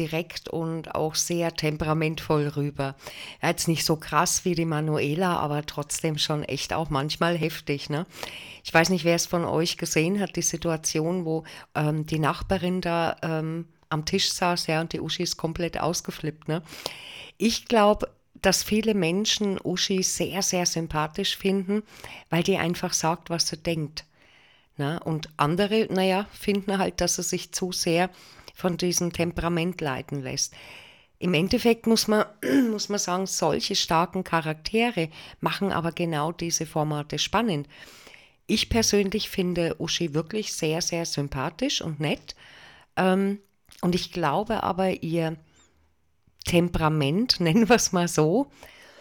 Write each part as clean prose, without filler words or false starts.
direkt und auch sehr temperamentvoll rüber. Ja, jetzt nicht so krass wie die Manuela, aber trotzdem schon echt auch manchmal heftig, ne? Ich weiß nicht, wer es von euch gesehen hat, die Situation, wo die Nachbarin da am Tisch saß, ja, und die Uschi ist komplett ausgeflippt, ne? Ich glaube, dass viele Menschen Uschi sehr, sehr sympathisch finden, weil die einfach sagt, was sie denkt. Ne? Und andere, naja, finden halt, dass sie sich zu sehr von diesem Temperament leiten lässt. Im Endeffekt muss man sagen, solche starken Charaktere machen aber genau diese Formate spannend. Ich persönlich finde Uschi wirklich sehr, sehr sympathisch und nett. Und ich glaube aber, ihr Temperament, nennen wir es mal so,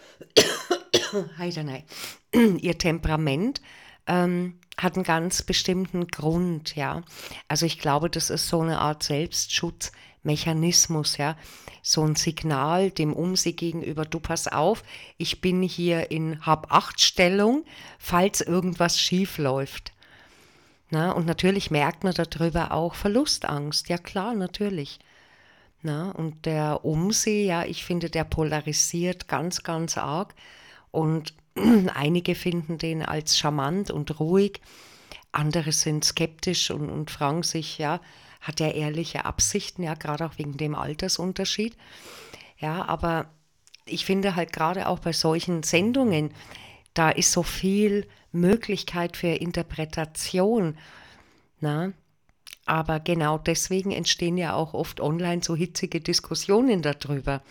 Heidenei, ihr Temperament hat einen ganz bestimmten Grund, ja. Also ich glaube, das ist so eine Art Selbstschutzmechanismus, ja. So ein Signal dem Umsi gegenüber, du pass auf, ich bin hier in Hab-Acht-Stellung, falls irgendwas schief läuft. Na, und natürlich merkt man darüber auch Verlustangst, ja klar, natürlich. Na, und der Umsi, ja, ich finde, der polarisiert ganz, ganz arg. Und einige finden den als charmant und ruhig, andere sind skeptisch und fragen sich, ja, hat er ehrliche Absichten, ja, gerade auch wegen dem Altersunterschied. Ja, aber ich finde halt gerade auch bei solchen Sendungen, da ist so viel Möglichkeit für Interpretation. Na? Aber genau deswegen entstehen ja auch oft online so hitzige Diskussionen darüber.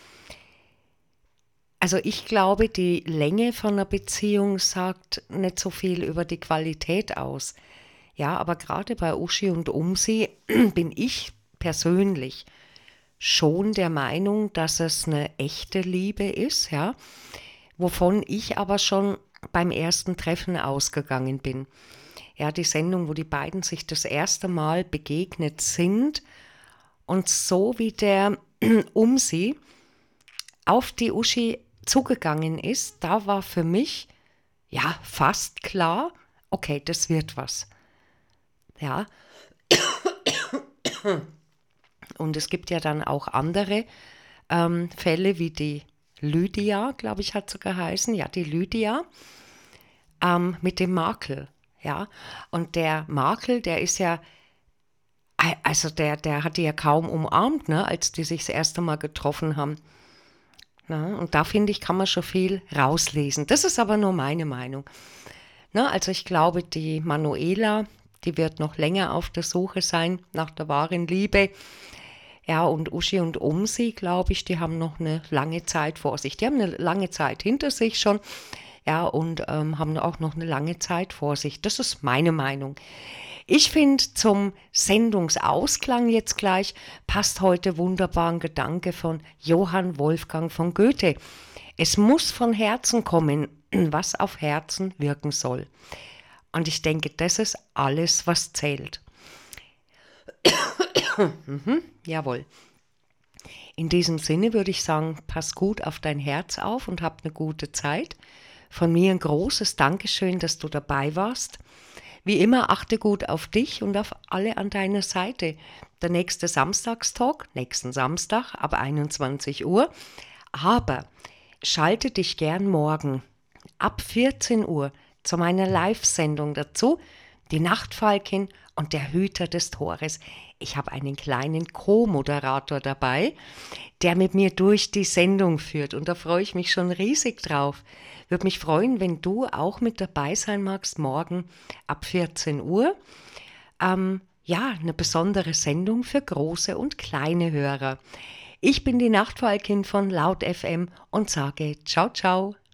Also ich glaube, die Länge von einer Beziehung sagt nicht so viel über die Qualität aus. Ja, aber gerade bei Uschi und Umsi bin ich persönlich schon der Meinung, dass es eine echte Liebe ist, ja, wovon ich aber schon beim ersten Treffen ausgegangen bin. Ja, die Sendung, wo die beiden sich das erste Mal begegnet sind und so wie der Umsi auf die Uschi zugegangen ist, da war für mich ja fast klar, okay, das wird was. Ja, und es gibt ja dann auch andere Fälle wie die Lydia, glaube ich, hat sie geheißen, ja, die Lydia mit dem Makel. Ja, und der Makel, der ist ja, also der hat die ja kaum umarmt, ne, als die sich das erste Mal getroffen haben. Na, und da finde ich, kann man schon viel rauslesen. Das ist aber nur meine Meinung. Na, also ich glaube, die Manuela, die wird noch länger auf der Suche sein nach der wahren Liebe. Ja, und Uschi und Umsi, glaube ich, die haben noch eine lange Zeit vor sich. Die haben eine lange Zeit hinter sich schon. Ja, und haben auch noch eine lange Zeit vor sich. Das ist meine Meinung. Ich finde, zum Sendungsausklang jetzt gleich passt heute wunderbar ein Gedanke von Johann Wolfgang von Goethe. Es muss von Herzen kommen, was auf Herzen wirken soll. Und ich denke, das ist alles, was zählt. Jawohl. In diesem Sinne würde ich sagen, pass gut auf dein Herz auf und hab eine gute Zeit. Von mir ein großes Dankeschön, dass du dabei warst. Wie immer, achte gut auf dich und auf alle an deiner Seite. Der nächste Samstagstalk, nächsten Samstag ab 21 Uhr. Aber schalte dich gern morgen ab 14 Uhr zu meiner Live-Sendung dazu. Die Nachtfalkin und der Hüter des Tores. Ich habe einen kleinen Co-Moderator dabei, der mit mir durch die Sendung führt. Und da freue ich mich schon riesig drauf. Würde mich freuen, wenn du auch mit dabei sein magst, morgen ab 14 Uhr. Ja, eine besondere Sendung für große und kleine Hörer. Ich bin die Nachtfalkin von Laut FM und sage ciao, ciao.